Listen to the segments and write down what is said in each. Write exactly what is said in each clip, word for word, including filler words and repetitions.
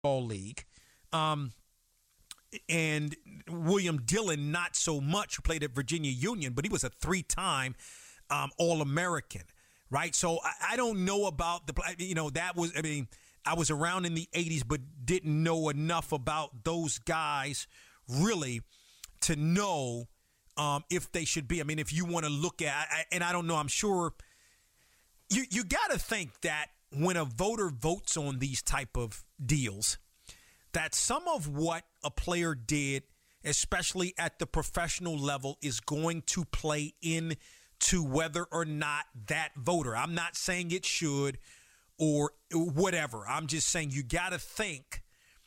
Football League. Um, and William Dillon, not so much, who played at Virginia Union, but he was a three-time um, All-American, right? So I, I don't know about the, you know, that was, I mean, I was around in the eighties, but didn't know enough about those guys really to know um, if they should be. I mean, if you want to look at, I, and I don't know, I'm sure you you got to think that when a voter votes on these type of deals, that some of what a player did, especially at the professional level, is going to play into whether or not that voter, I'm not saying it should or whatever, I'm just saying you got to think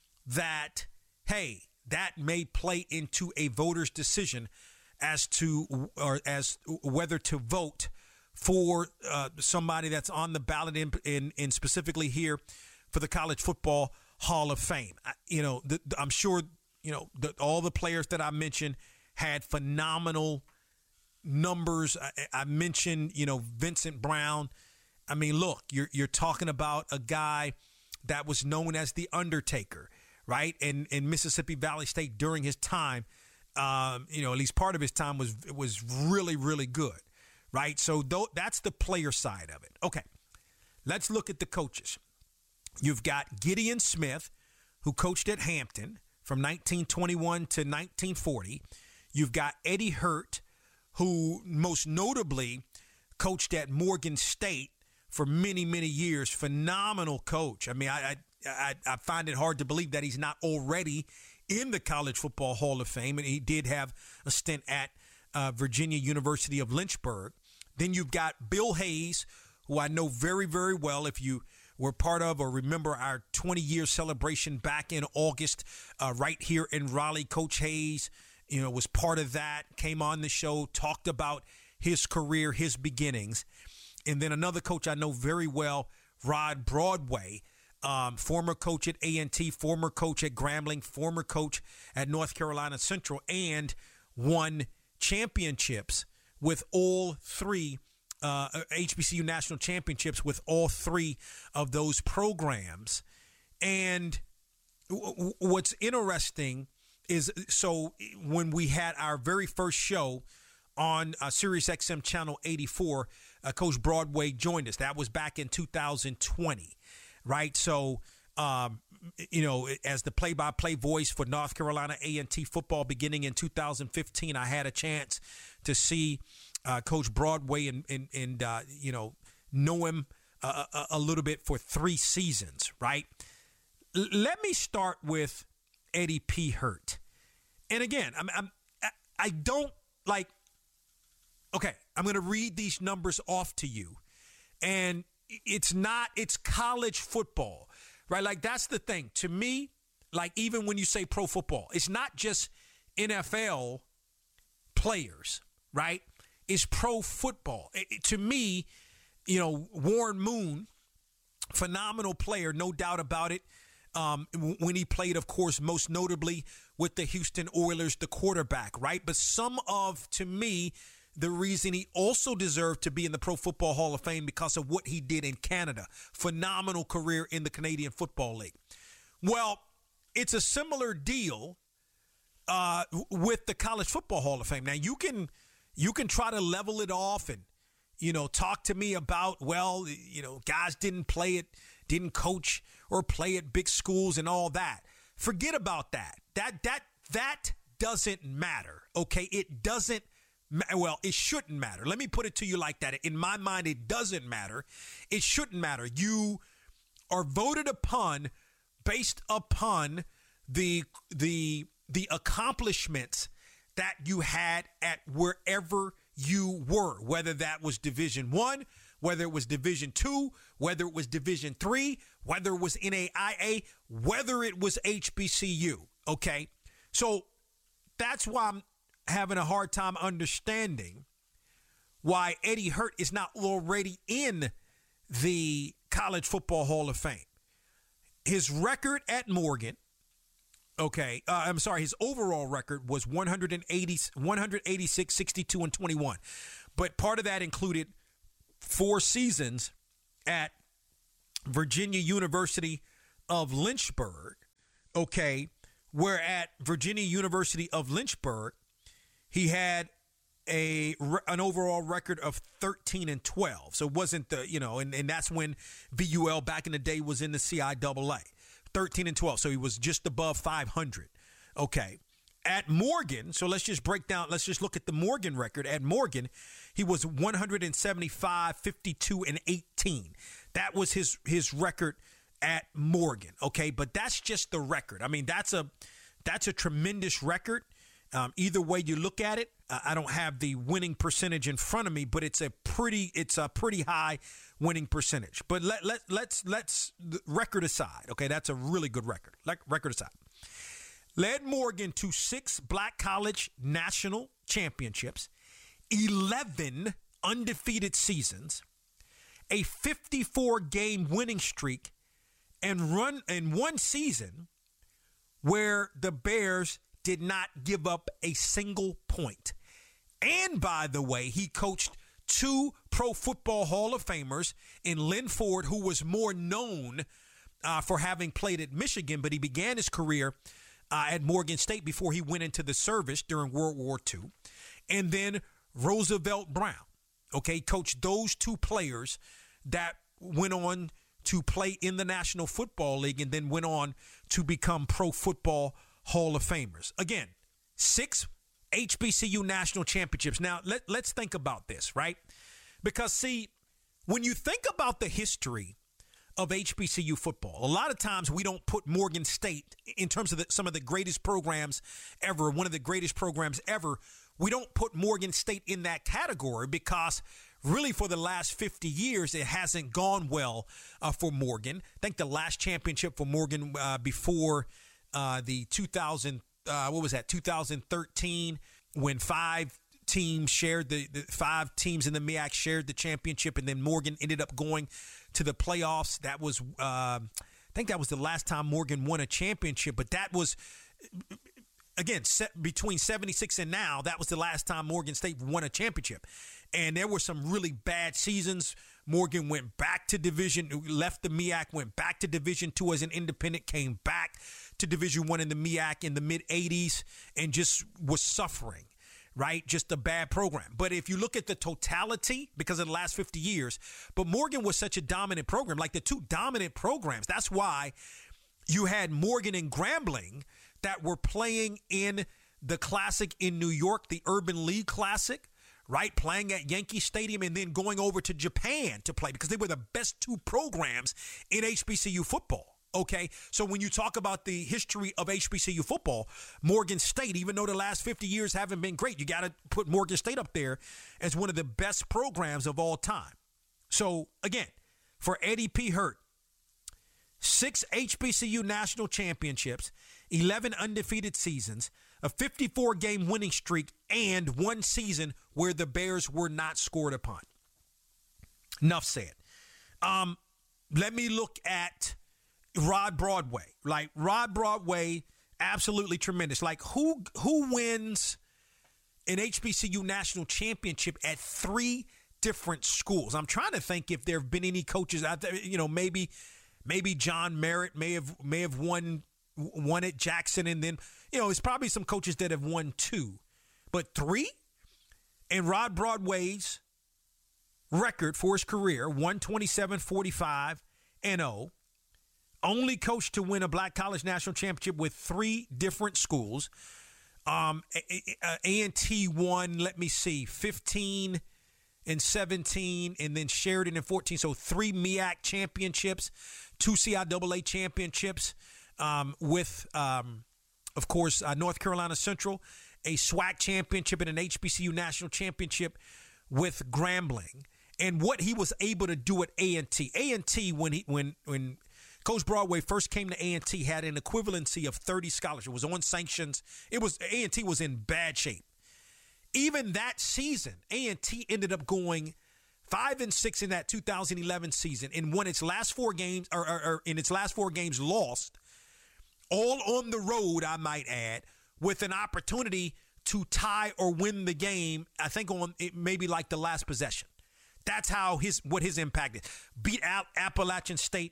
that, hey, that may play into a voter's decision as to or as whether to vote for uh, somebody that's on the ballot in, in, in specifically here for the College Football Hall of Fame. I, you know, the, the, I'm sure, you know, the, all the players that I mentioned had phenomenal numbers. I, I mentioned, you know, Vincent Brown. I mean, look, you're you're talking about a guy that was known as the Undertaker, right? And in Mississippi Valley State during his time, um, you know, at least part of his time was was really, really good, right? So th- that's the player side of it. Okay, let's look at the coaches. You've got Gideon Smith, who coached at Hampton from nineteen twenty-one to nineteen forty. You've got Eddie Hurt, who most notably coached at Morgan State for many, many years. Phenomenal coach. I mean, I, I I find it hard to believe that he's not already in the College Football Hall of Fame, and he did have a stint at uh, Virginia University of Lynchburg. Then you've got Bill Hayes, who I know very, very well. If you were part of or remember our twenty-year celebration back in August uh, right here in Raleigh, Coach Hayes, you know, was part of that, came on the show, talked about his career, his beginnings. And then another coach I know very well, Rod Broadway, um, former coach at A and T, former coach at Grambling, former coach at North Carolina Central, and won championships with all three uh, H B C U national championships with all three of those programs. And w- what's interesting is, so when we had our very first show on uh, Sirius X M Channel eighty-four, uh, Coach Broadway joined us. That was back in two thousand twenty, right? So, um, you know, as the play-by-play voice for North Carolina A and T football beginning in two thousand fifteen, I had a chance to see uh, Coach Broadway and, and, and uh, you know, know him uh, a, a little bit for three seasons, right? L- let me start with Eddie P. Hurt. And again, I'm, I'm, I don't like, okay, I'm going to read these numbers off to you. And it's not, it's college football, right? Like, that's the thing. To me, like, even when you say pro football, it's not just N F L players, right? It's pro football. It, it, to me, you know, Warren Moon, phenomenal player, no doubt about it. Um, when he played, of course, most notably with the Houston Oilers, the quarterback, right? But some of, to me, the reason he also deserved to be in the Pro Football Hall of Fame because of what he did in Canada. Phenomenal career in the Canadian Football League. Well, it's a similar deal uh, with the College Football Hall of Fame. Now, you can you can try to level it off and, you know, talk to me about, well, you know, guys didn't play it, didn't coach or play at big schools and all that. Forget about that. That that that doesn't matter. Okay, it doesn't. Well, it shouldn't matter. Let me put it to you like that. In my mind, it doesn't matter. It shouldn't matter. You are voted upon based upon the the the accomplishments that you had at wherever you were, whether that was Division One, whether it was Division Two, whether it was Division Three, whether it was N A I A, whether it was H B C U. Okay, so that's why I'm having a hard time understanding why Eddie Hurt is not already in the College Football Hall of Fame. His record at Morgan, okay, uh, I'm sorry, his overall record was one eighty, one eighty-six, sixty-two, and twenty-one. But part of that included four seasons at Virginia University of Lynchburg, okay, where at Virginia University of Lynchburg, he had a an overall record of thirteen and twelve. So it wasn't the, you know, and, and that's when V U L back in the day was in the C I A A. thirteen and twelve. So he was just above five hundred. Okay. At Morgan, so let's just break down, let's just look at the Morgan record. At Morgan, he was one seventy-five, fifty-two, and eighteen. That was his his record at Morgan. Okay, but that's just the record. I mean, that's a that's a tremendous record. Um, either way you look at it, uh, I don't have the winning percentage in front of me, but it's a pretty it's a pretty high winning percentage. But let let let's let's record aside. Okay, that's a really good record. Like record aside. Led Morgan to six Black College national championships, eleven undefeated seasons, a fifty-four game winning streak, and run in one season where the Bears did not give up a single point. And by the way, he coached two Pro Football Hall of Famers in Lynn Ford, who was more known uh, for having played at Michigan, but he began his career Uh, at Morgan State before he went into the service during World War Two. And then Roosevelt Brown, okay, coached those two players that went on to play in the National Football League and then went on to become Pro Football Hall of Famers. Again, six H B C U national championships. Now, let, let's think about this, right? Because, see, when you think about the history of H B C U football, a lot of times we don't put Morgan State in terms of the, some of the greatest programs ever, one of the greatest programs ever. We don't put Morgan State in that category because really for the last fifty years, it hasn't gone well uh, for Morgan. I think the last championship for Morgan uh, before uh, the two thousand, uh, what was that, two thousand thirteen, when five teams shared the, the five teams in the M E A C shared the championship, and then Morgan ended up going to the playoffs. That was, uh, I think that was the last time Morgan won a championship, but that was, again, set between seventy-six and now, that was the last time Morgan State won a championship. And there were some really bad seasons. Morgan went back to division, left the M E A C, went back to Division Two as an independent, came back to Division One in the M E A C in the mid eighties, and just was suffering. Right? Just a bad program. But if you look at the totality, because of the last fifty years, but Morgan was such a dominant program, like the two dominant programs. That's why you had Morgan and Grambling that were playing in the Classic in New York, the Urban League Classic, right? Playing at Yankee Stadium and then going over to Japan to play because they were the best two programs in H B C U football. Okay, so when you talk about the history of H B C U football, Morgan State, even though the last fifty years haven't been great, you got to put Morgan State up there as one of the best programs of all time. So, again, for Eddie P. Hurt, six H B C U national championships, eleven undefeated seasons, a fifty-four game winning streak, and one season where the Bears were not scored upon. Enough said. Um, let me look at Rod Broadway. Like, Rod Broadway, absolutely tremendous. Like, who who wins an H B C U national championship at three different schools? I'm trying to think if there have been any coaches out there. You know, maybe maybe John Merritt may have may have won won at Jackson, and then you know, it's probably some coaches that have won two, but three. And Rod Broadway's record for his career, one twenty-seven, forty-five and oh. Only coach to win a Black College national championship with three different schools. Um, A and T won, let me see, fifteen and seventeen, and then Sheridan in fourteen. So three M E A C championships, two C I A A championships um, with, um, of course, uh, North Carolina Central, a SWAC championship and an H B C U national championship with Grambling. And what he was able to do at A and T. A and T, when he when when Coach Broadway first came to A and T, had an equivalency of thirty scholarships. It was on sanctions. It was A and T was in bad shape. Even that season, A and T ended up going five and six in that two thousand eleven season, and won its last four games, or, or, or in its last four games, lost all on the road, I might add, with an opportunity to tie or win the game. I think on it maybe like the last possession. That's how his what his impact is. Beat out Appalachian State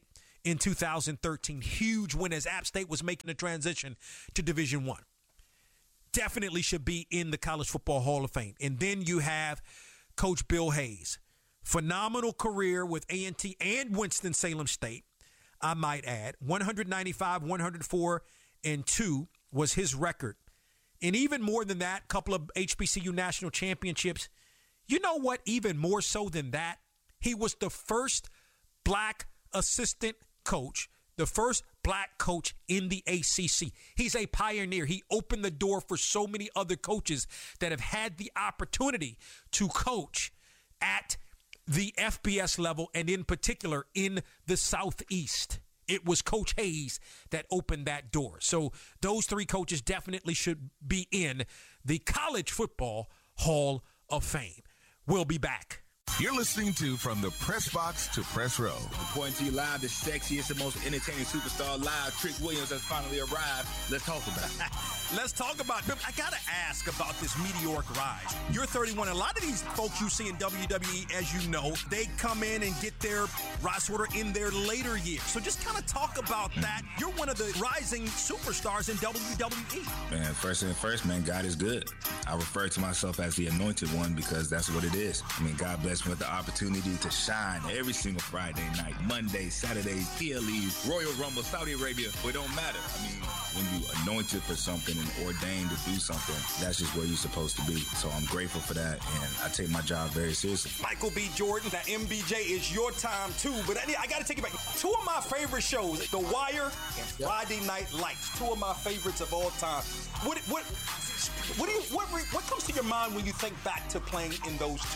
in two thousand thirteen. Huge win as App State was making the transition to Division One. Definitely should be in the College Football Hall of Fame. And then you have Coach Bill Hayes. Phenomenal career with A and T and Winston-Salem State, I might add. one ninety-five, one oh four, and two was his record. And even more than that, a couple of H B C U national championships. You know what? Even more so than that, he was the first black assistant coach, the first black coach in the A C C. He's a pioneer. He opened the door for so many other coaches that have had the opportunity to coach at the F B S level, and in particular in the Southeast. It was Coach Hayes that opened that door. So those three coaches definitely should be in the College Football Hall of Fame. We'll be back. You're listening to From the Press Box to Press Row. Reporting to you live, the sexiest and most entertaining superstar live, Trick Williams, has finally arrived. Let's talk about it. Let's talk about it. I got to ask about this meteoric rise. You're thirty-one. A lot of these folks you see in W W E, as you know, they come in and get their roster order in their later years. So just kind of talk about that. You're one of the rising superstars in W W E. Man, first and first, man, God is good. I refer to myself as the anointed one because that's what it is. I mean, God bless me with the opportunity to shine every single Friday night, Monday, Saturdays, P L Es, Royal Rumble, Saudi Arabia. It don't matter. I mean, when you anointed for something and ordained to do something, that's just where you're supposed to be. So I'm grateful for that, and I take my job very seriously. Michael B. Jordan, that M B J is your time too, but I, I got to take it back. Two of my favorite shows, The Wire and Friday Night Lights, two of my favorites of all time. What what what do you what what comes to your mind when you think back to playing in those two?